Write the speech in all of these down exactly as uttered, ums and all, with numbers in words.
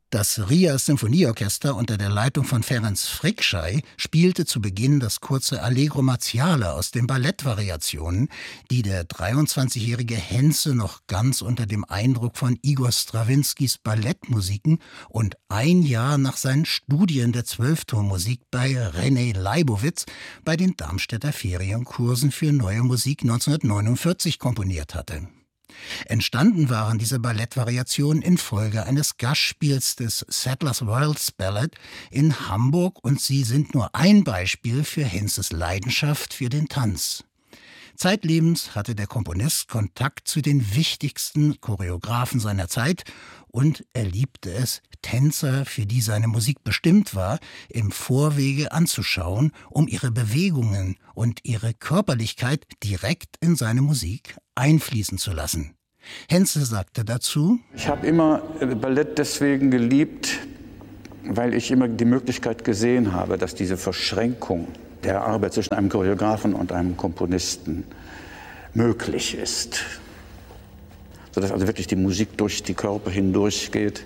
Das Rias Symphonieorchester unter der Leitung von Ferenc Frickschei spielte zu Beginn das kurze Allegro Marziale aus den Ballettvariationen, die der dreiundzwanzigjährige Henze noch ganz unter dem Eindruck von Igor Strawinskys Ballettmusiken und ein Jahr nach seinen Studien der Zwölftonmusik bei René Leibowitz bei den Darmstädter Ferienkursen für Neue Musik neunzehnhundertneunundvierzig komponiert hatte. Entstanden waren diese Ballettvariationen infolge eines Gastspiels des Sadler's Wells Ballet in Hamburg und sie sind nur ein Beispiel für Henzes Leidenschaft für den Tanz. Zeitlebens hatte der Komponist Kontakt zu den wichtigsten Choreografen seiner Zeit und er liebte es, Tänzer, für die seine Musik bestimmt war, im Vorwege anzuschauen, um ihre Bewegungen und ihre Körperlichkeit direkt in seine Musik einfließen zu lassen. Henze sagte dazu: Ich habe immer Ballett deswegen geliebt, weil ich immer die Möglichkeit gesehen habe, dass diese Verschränkung der Arbeit zwischen einem Choreografen und einem Komponisten möglich ist. Sodass also wirklich die Musik durch die Körper hindurchgeht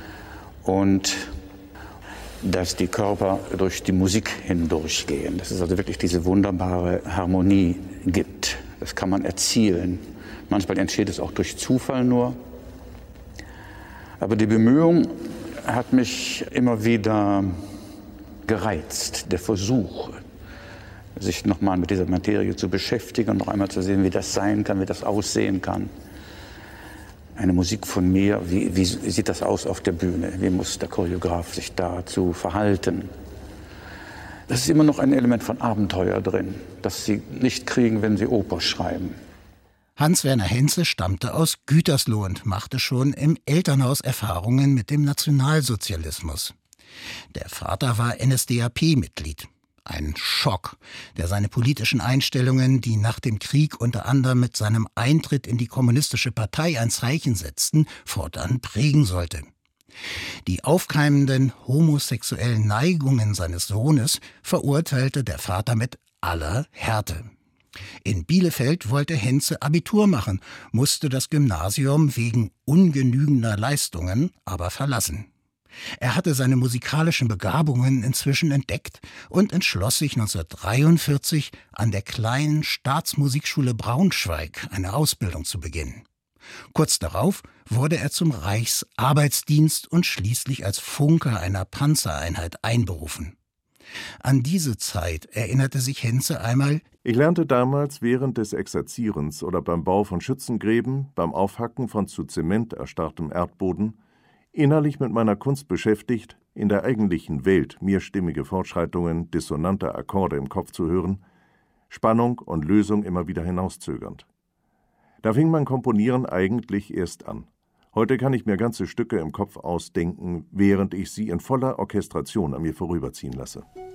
und dass die Körper durch die Musik hindurchgehen. Dass es also wirklich diese wunderbare Harmonie gibt. Das kann man erzielen. Manchmal entsteht es auch durch Zufall nur. Aber die Bemühung hat mich immer wieder gereizt, der Versuch, sich nochmal mit dieser Materie zu beschäftigen und noch einmal zu sehen, wie das sein kann, wie das aussehen kann. Eine Musik von mir, wie, wie sieht das aus auf der Bühne? Wie muss der Choreograf sich dazu verhalten? Das ist immer noch ein Element von Abenteuer drin, das Sie nicht kriegen, wenn Sie Oper schreiben. Hans-Werner Henze stammte aus Gütersloh und machte schon im Elternhaus Erfahrungen mit dem Nationalsozialismus. Der Vater war N S D A P-Mitglied. Ein Schock, der seine politischen Einstellungen, die nach dem Krieg unter anderem mit seinem Eintritt in die Kommunistische Partei ein Zeichen setzten, fortan prägen sollte. Die aufkeimenden homosexuellen Neigungen seines Sohnes verurteilte der Vater mit aller Härte. In Bielefeld wollte Henze Abitur machen, musste das Gymnasium wegen ungenügender Leistungen aber verlassen. Er hatte seine musikalischen Begabungen inzwischen entdeckt und entschloss sich neunzehnhundertdreiundvierzig an der kleinen Staatsmusikschule Braunschweig eine Ausbildung zu beginnen. Kurz darauf wurde er zum Reichsarbeitsdienst und schließlich als Funker einer Panzereinheit einberufen. An diese Zeit erinnerte sich Henze einmal: Ich lernte damals während des Exerzierens oder beim Bau von Schützengräben, beim Aufhacken von zu Zement erstarrtem Erdboden, innerlich mit meiner Kunst beschäftigt, in der eigentlichen Welt mehrstimmige Fortschreitungen dissonanter Akkorde im Kopf zu hören, Spannung und Lösung immer wieder hinauszögernd. Da fing mein Komponieren eigentlich erst an. Heute kann ich mir ganze Stücke im Kopf ausdenken, während ich sie in voller Orchestration an mir vorüberziehen lasse.